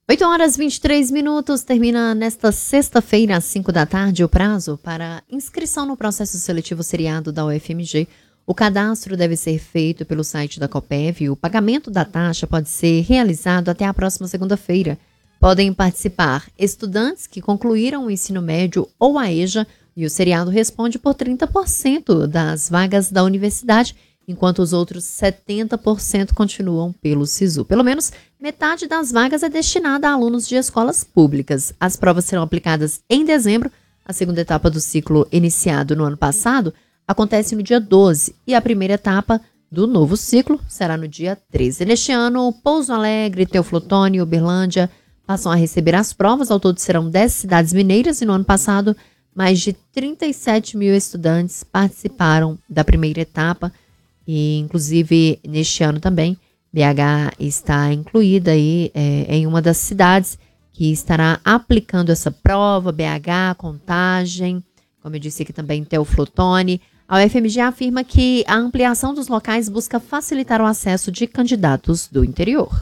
8h23, termina nesta sexta-feira, às 5 da tarde, o prazo para inscrição no processo seletivo seriado da UFMG. O cadastro deve ser feito pelo site da Copeve e o pagamento da taxa pode ser realizado até a próxima segunda-feira. Podem participar estudantes que concluíram o ensino médio ou a EJA e o seriado responde por 30% das vagas da universidade, enquanto os outros 70% continuam pelo SISU. Pelo menos metade das vagas é destinada a alunos de escolas públicas. As provas serão aplicadas em dezembro. A segunda etapa do ciclo iniciado no ano passado acontece no dia 12 e a primeira etapa do novo ciclo será no dia 13. Neste ano, Pouso Alegre, Teoflotone e Uberlândia passam a receber as provas. Ao todo serão 10 cidades mineiras e no ano passado mais de 37 mil estudantes participaram da primeira etapa. E, inclusive, neste ano também, BH está incluída aí em uma das cidades que estará aplicando essa prova, BH, Contagem, como eu disse aqui também, Teoflotone. A UFMG afirma que a ampliação dos locais busca facilitar o acesso de candidatos do interior.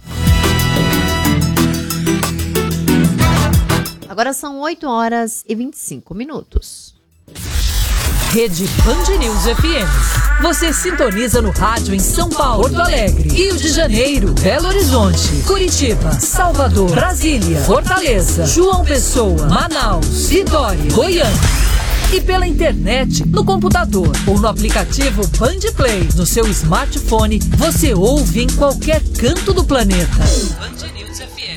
Agora são 8h25. Rede Band News FM. Você sintoniza no rádio em São Paulo, Porto Alegre, Rio de Janeiro, Belo Horizonte, Curitiba, Salvador, Brasília, Fortaleza, João Pessoa, Manaus, Vitória, Goiânia. E pela internet, no computador ou no aplicativo Band Play, no seu smartphone, você ouve em qualquer canto do planeta. Band News FM.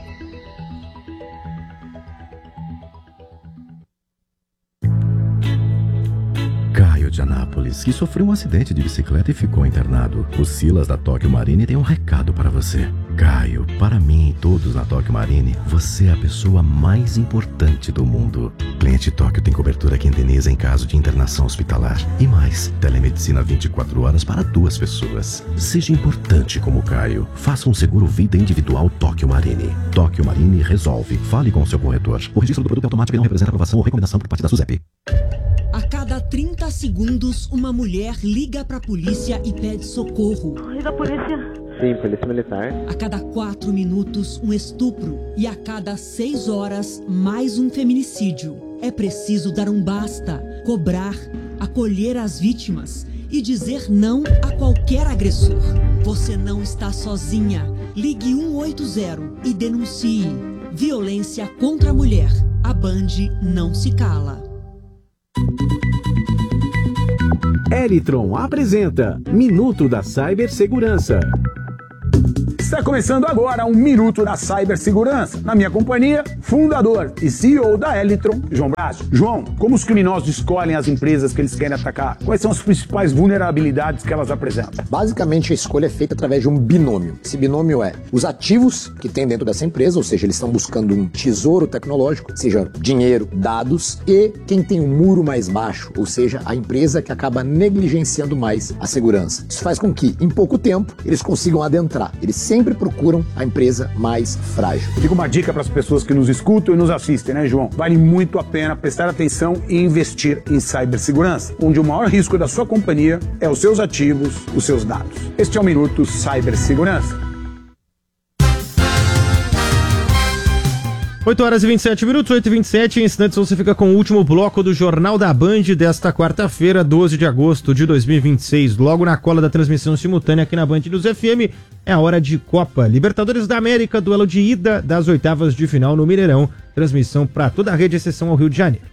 Caio de Anápolis, que sofreu um acidente de bicicleta e ficou internado. O Silas da Tóquio Marine tem um recado para você. Caio, para mim e todos na Tóquio Marine, você é a pessoa mais importante do mundo. Cliente Tóquio tem cobertura que indeniza em caso de internação hospitalar. E mais, telemedicina 24 horas para 2 pessoas. Seja importante como Caio. Faça um seguro vida individual Tóquio Marine. Tóquio Marine resolve. Fale com o seu corretor. O registro do produto é automático e não representa aprovação ou recomendação por parte da SUSEP. A cada 30 segundos, uma mulher liga pra polícia e pede socorro. Liga a polícia. Sim, polícia militar. A cada 4 minutos, um estupro. E a cada 6 horas, mais um feminicídio. É preciso dar um basta, cobrar, acolher as vítimas e dizer não a qualquer agressor. Você não está sozinha. Ligue 180 e denuncie. Violência contra a mulher. A Band não se cala. Elitron apresenta Minuto da Cibersegurança. Está começando agora um Minuto da Cibersegurança. Na minha companhia, fundador e CEO da Elitron, João Bracho. João, como os criminosos escolhem as empresas que eles querem atacar? Quais são as principais vulnerabilidades que elas apresentam? Basicamente, a escolha é feita através de um binômio. Esse binômio é os ativos que tem dentro dessa empresa, ou seja, eles estão buscando um tesouro tecnológico, seja dinheiro, dados, e quem tem um muro mais baixo, ou seja, a empresa que acaba negligenciando mais a segurança. Isso faz com que, em pouco tempo, eles consigam adentrar. Eles sempre procuram a empresa mais frágil. Fica uma dica para as pessoas que nos escutam e nos assistem, né, João? Vale muito a pena prestar atenção e investir em cibersegurança, onde o maior risco da sua companhia é os seus ativos, os seus dados. Este é o Minuto Cibersegurança. 8h27, 8h27, em instantes você fica com o último bloco do Jornal da Band desta quarta-feira, 12 de agosto de 2026. Logo na cola da transmissão simultânea aqui na Band News FM, é a hora de Copa Libertadores da América, duelo de ida das oitavas de final no Mineirão. Transmissão para toda a rede, exceção ao Rio de Janeiro.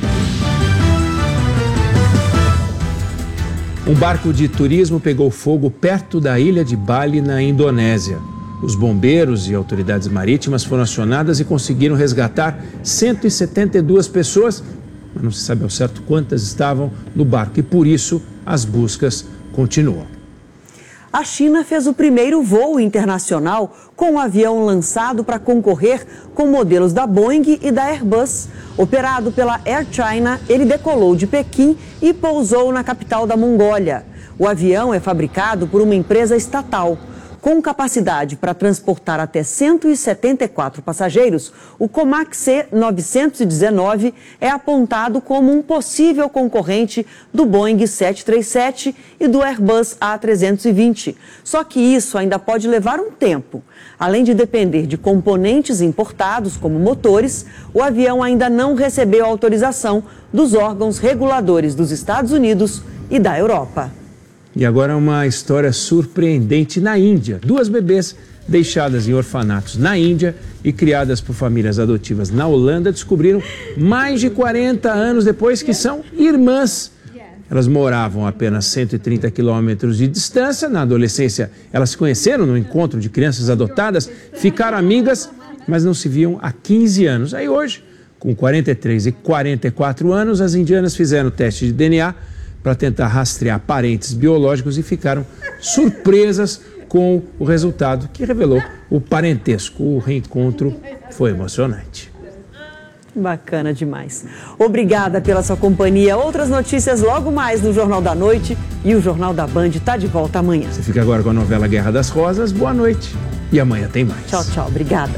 Um barco de turismo pegou fogo perto da ilha de Bali, na Indonésia. Os bombeiros e autoridades marítimas foram acionadas e conseguiram resgatar 172 pessoas, mas não se sabe ao certo quantas estavam no barco e por isso as buscas continuam. A China fez o primeiro voo internacional com um avião lançado para concorrer com modelos da Boeing e da Airbus. Operado pela Air China, ele decolou de Pequim e pousou na capital da Mongólia. O avião é fabricado por uma empresa estatal. Com capacidade para transportar até 174 passageiros, o Comac C-919 é apontado como um possível concorrente do Boeing 737 e do Airbus A320. Só que isso ainda pode levar um tempo. Além de depender de componentes importados, como motores, o avião ainda não recebeu autorização dos órgãos reguladores dos Estados Unidos e da Europa. E agora uma história surpreendente na Índia. 2 bebês deixadas em orfanatos na Índia e criadas por famílias adotivas na Holanda descobriram mais de 40 anos depois que são irmãs. Elas moravam a apenas 130 quilômetros de distância. Na adolescência, elas se conheceram no encontro de crianças adotadas, ficaram amigas, mas não se viam há 15 anos. Aí hoje, com 43 e 44 anos, as indianas fizeram o teste de DNA para tentar rastrear parentes biológicos e ficaram surpresas com o resultado que revelou o parentesco. O reencontro foi emocionante. Bacana demais. Obrigada pela sua companhia. Outras notícias logo mais no Jornal da Noite e o Jornal da Band está de volta amanhã. Você fica agora com a novela Guerra das Rosas. Boa noite e amanhã tem mais. Tchau, tchau. Obrigada.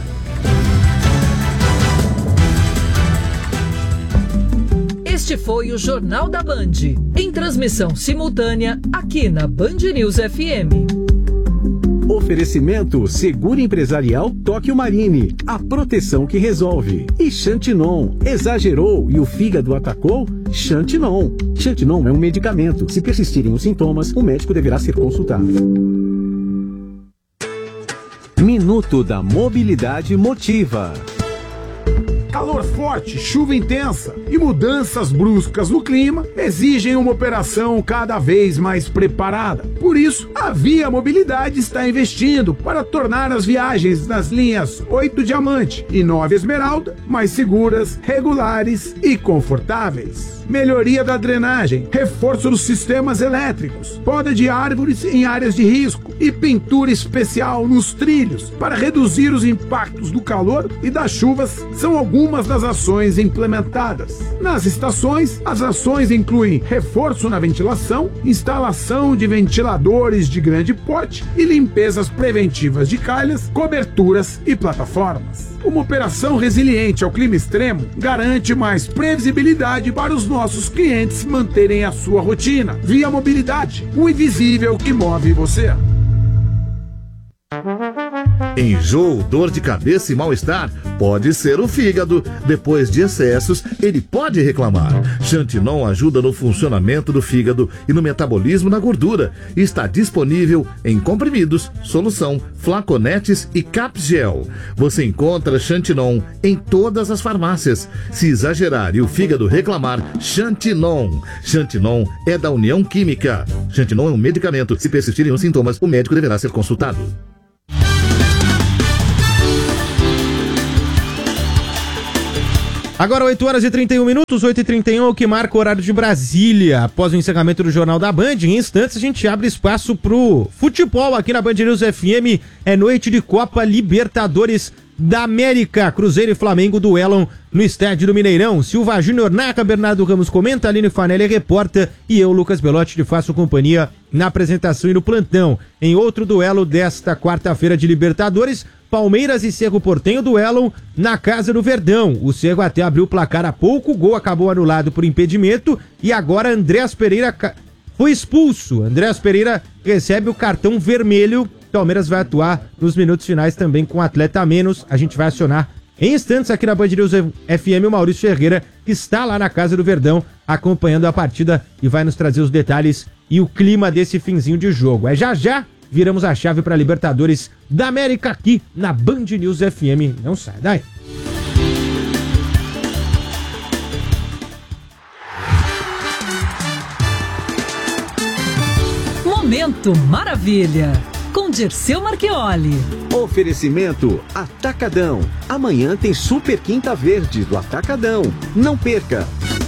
Este foi o Jornal da Band, em transmissão simultânea aqui na Band News FM. Oferecimento Seguro Empresarial Tóquio Marine, a proteção que resolve. E Xantinon, exagerou e o fígado atacou? Xantinon. Xantinon é um medicamento. Se persistirem os sintomas, o médico deverá ser consultado. Minuto da Mobilidade Motiva. Calor forte, chuva intensa e mudanças bruscas no clima exigem uma operação cada vez mais preparada. Por isso, a Via Mobilidade está investindo para tornar as viagens nas linhas 8 Diamante e 9 Esmeralda mais seguras, regulares e confortáveis. Melhoria da drenagem, reforço dos sistemas elétricos, poda de árvores em áreas de risco e pintura especial nos trilhos para reduzir os impactos do calor e das chuvas são algumas das ações implementadas. Nas estações, as ações incluem reforço na ventilação, instalação de ventiladores de grande porte e limpezas preventivas de calhas, coberturas e plataformas. Uma operação resiliente ao clima extremo garante mais previsibilidade para os nossos clientes manterem a sua rotina. Via Mobilidade, o invisível que move você. Enjoo, dor de cabeça e mal-estar? Pode ser o fígado. Depois de excessos, ele pode reclamar. Xantinon ajuda no funcionamento do fígado e no metabolismo na gordura. Está disponível em comprimidos, solução, flaconetes e capgel. Você encontra Xantinon em todas as farmácias. Se exagerar e o fígado reclamar, Xantinon. Xantinon é da União Química. Xantinon é um medicamento. Se persistirem os sintomas, o médico deverá ser consultado. Agora 8 horas e 31 minutos, 8h31, o que marca o horário de Brasília. Após o encerramento do Jornal da Band, em instantes a gente abre espaço pro futebol aqui na Band News FM. É noite de Copa Libertadores da América. Cruzeiro e Flamengo duelam no estádio do Mineirão. Silva Júnior narra, Bernardo Ramos comenta, Aline Fanelli reporta e eu, Lucas Belotti, te faço companhia na apresentação e no plantão. Em outro duelo desta quarta-feira de Libertadores, Palmeiras e Cerro Porteño duelam na Casa do Verdão. O Cerro até abriu o placar há pouco, o gol acabou anulado por impedimento e agora Andrés Pereira foi expulso. Andrés Pereira recebe o cartão vermelho. Palmeiras vai atuar nos minutos finais também com um atleta a menos. A gente vai acionar em instantes aqui na Band News FM o Maurício Ferreira, que está lá na Casa do Verdão acompanhando a partida e vai nos trazer os detalhes e o clima desse finzinho de jogo. É já viramos a chave para Libertadores da América aqui na Band News FM. Não sai daí. Momento Maravilha, com Dirceu Marchioli. Oferecimento Atacadão. Amanhã tem Super Quinta Verde do Atacadão. Não perca!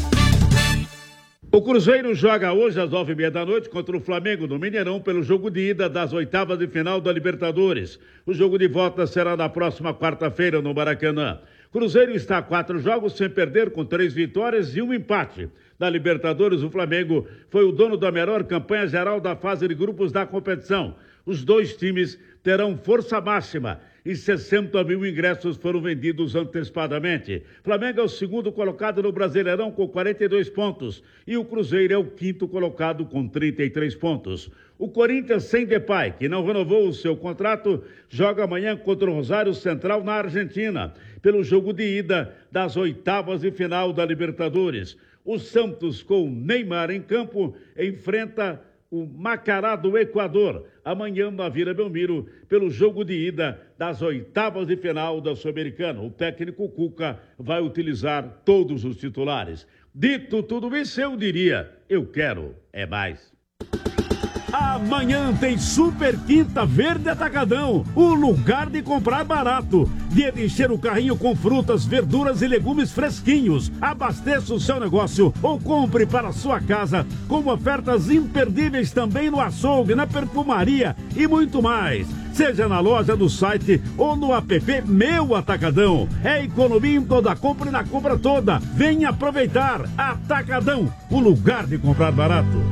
O Cruzeiro joga hoje às 9h30 da noite contra o Flamengo no Mineirão pelo jogo de ida das oitavas de final da Libertadores. O jogo de volta será na próxima quarta-feira no Maracanã. Cruzeiro está a 4 jogos sem perder, com 3 vitórias e 1 empate. Na Libertadores, o Flamengo foi o dono da melhor campanha geral da fase de grupos da competição. Os dois times terão força máxima e 60 mil ingressos foram vendidos antecipadamente. Flamengo é o segundo colocado no Brasileirão com 42 pontos e o Cruzeiro é o quinto colocado com 33 pontos. O Corinthians sem Depay, que não renovou o seu contrato, joga amanhã contra o Rosário Central na Argentina, pelo jogo de ida das oitavas de final da Libertadores. O Santos, com Neymar em campo, enfrenta o Macará do Equador, amanhã na Vila Belmiro, pelo jogo de ida das oitavas de final da Sul-Americana. O técnico Cuca vai utilizar todos os titulares. Dito tudo isso, eu diria, eu quero é mais. Amanhã tem Super Quinta Verde Atacadão, o lugar de comprar barato. Dia de encher o carrinho com frutas, verduras e legumes fresquinhos. Abasteça o seu negócio ou compre para a sua casa, com ofertas imperdíveis também no açougue, na perfumaria e muito mais. Seja na loja, no site ou no app Meu Atacadão. É economia em toda compra e na compra toda. Venha aproveitar. Atacadão, o lugar de comprar barato.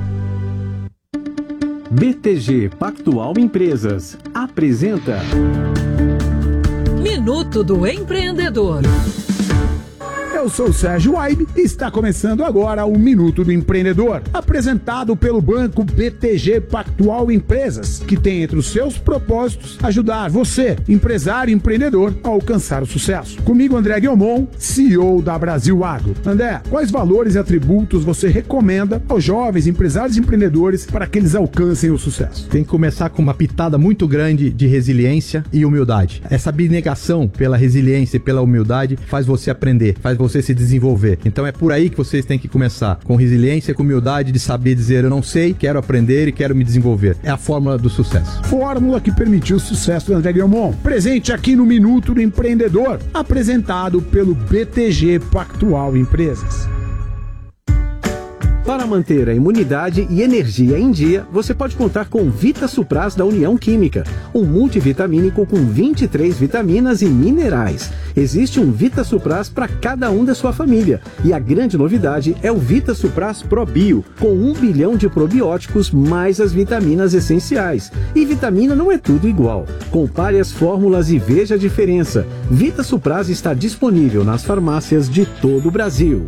BTG Pactual Empresas apresenta Minuto do Empreendedor. Eu sou o Sérgio Waibe e está começando agora o Minuto do Empreendedor, apresentado pelo banco BTG Pactual Empresas, que tem entre os seus propósitos ajudar você, empresário e empreendedor, a alcançar o sucesso. Comigo, André Guilmon, CEO da Brasil Agro. André, quais valores e atributos você recomenda aos jovens empresários e empreendedores para que eles alcancem o sucesso? Tem que começar com uma pitada muito grande de resiliência e humildade. Essa abnegação pela resiliência e pela humildade faz você aprender, faz você se desenvolver. Então é por aí que vocês têm que começar, com resiliência, com humildade, de saber dizer eu não sei, quero aprender e quero me desenvolver. É a fórmula do sucesso. Fórmula que permitiu o sucesso do André Guilmon. Presente aqui no Minuto do Empreendedor, apresentado pelo BTG Pactual Empresas. Para manter a imunidade e energia em dia, você pode contar com Vita Supras da União Química, um multivitamínico com 23 vitaminas e minerais. Existe um Vita Supras para cada um da sua família, e a grande novidade é o Vita Supras Pro Bio, com 1 bilhão de probióticos mais as vitaminas essenciais. E vitamina não é tudo igual. Compare as fórmulas e veja a diferença. Vita Supras está disponível nas farmácias de todo o Brasil.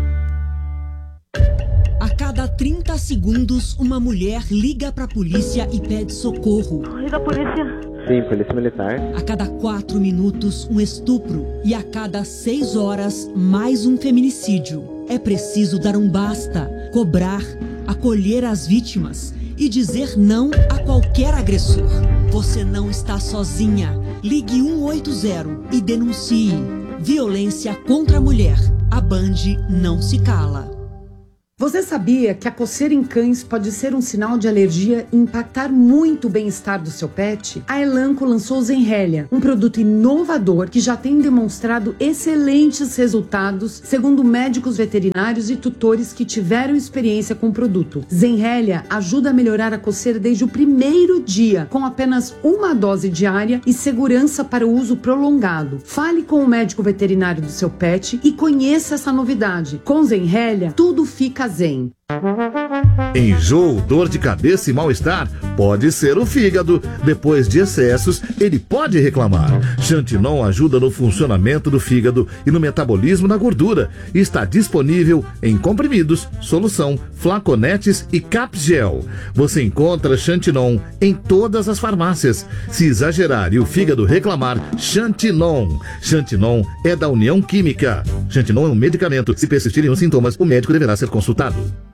A cada 30 segundos, uma mulher liga para a polícia e pede socorro. Liga a polícia. Sim, polícia militar. A cada 4 minutos, um estupro. E a cada 6 horas, mais um feminicídio. É preciso dar um basta, cobrar, acolher as vítimas e dizer não a qualquer agressor. Você não está sozinha. Ligue 180 e denuncie. Violência contra a mulher. A Band não se cala. Você sabia que a coceira em cães pode ser um sinal de alergia e impactar muito o bem-estar do seu pet? A Elanco lançou o Zenrelia, um produto inovador que já tem demonstrado excelentes resultados, segundo médicos veterinários e tutores que tiveram experiência com o produto. Zenrelia ajuda a melhorar a coceira desde o primeiro dia, com apenas uma dose diária e segurança para o uso prolongado. Fale com o médico veterinário do seu pet e conheça essa novidade. Com Zenrelia, tudo fica zen. Enjoo, dor de cabeça e mal-estar pode ser o fígado. Depois de excessos, ele pode reclamar. Xantinon ajuda no funcionamento do fígado e no metabolismo da gordura. Está disponível em comprimidos, solução, flaconetes e capgel. Você encontra Xantinon em todas as farmácias. Se exagerar e o fígado reclamar, Xantinon. Xantinon é da União Química. Xantinon é um medicamento. Se persistirem os sintomas, o médico deverá ser consultado.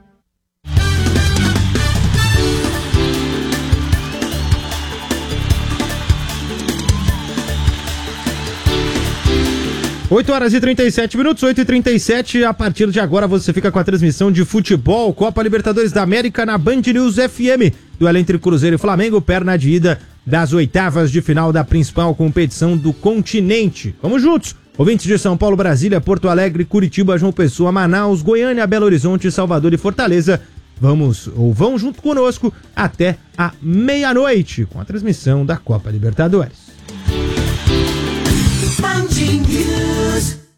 8h37, 8h37. A partir de agora você fica com a transmissão de futebol, Copa Libertadores da América na Band News FM. Duelo entre Cruzeiro e Flamengo, perna de ida das oitavas de final da principal competição do continente. Vamos juntos! Ouvintes de São Paulo, Brasília, Porto Alegre, Curitiba, João Pessoa, Manaus, Goiânia, Belo Horizonte, Salvador e Fortaleza. Vão junto conosco até a meia-noite com a transmissão da Copa Libertadores.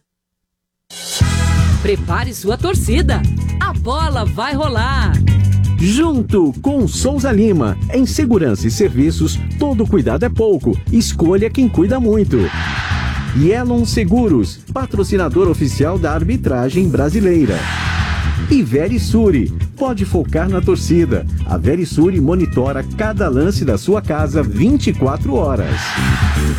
Prepare sua torcida. A bola vai rolar. Junto com Souza Lima. Em segurança e serviços, todo cuidado é pouco. Escolha quem cuida muito. Yelon Seguros, patrocinador oficial da arbitragem brasileira. E Verisure, pode focar na torcida. A Verisure monitora cada lance da sua casa 24 horas.